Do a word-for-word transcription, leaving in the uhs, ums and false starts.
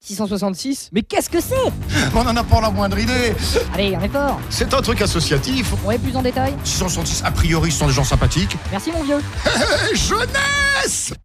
six cent soixante-six? Mais qu'est-ce que c'est? On n'en a pas la moindre idée. Allez, un effort. C'est un truc associatif. Ouais, plus en détail. six cent soixante-six, a priori, ce sont des gens sympathiques. Merci mon vieux. Jeunesse!